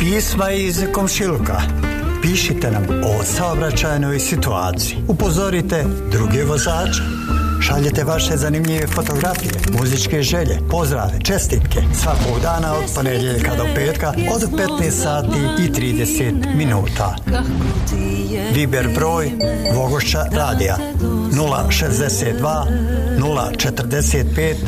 pisma iz komšiluka. Pišite nam o saobraćajnoj situaciji. Upozorite druge vozače. Šaljete vaše zanimljive fotografije, muzičke želje, pozdrave, čestitke svakog dana od ponedjeljka do petka od 15 sati i 30 minuta. Viber broj Vogošća radija 062 045